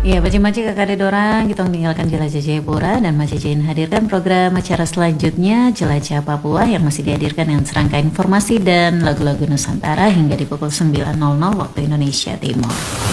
Iya, baca-baca kakak ada dorang, kita tinggalkan jelajah Jayapura dan masih Jain hadirkan program acara selanjutnya Jelajah Papua yang masih dihadirkan dengan serangkaian informasi dan lagu-lagu Nusantara hingga di pukul 9.00 waktu Indonesia Timur.